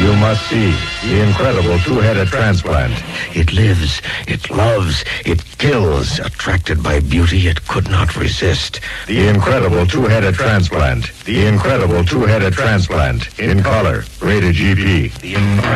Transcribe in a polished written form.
You must see the incredible two-headed transplant. It lives, it loves, it kills. Attracted by beauty it could not resist. The incredible two-headed transplant. The incredible two-headed transplant. In color, rated GP.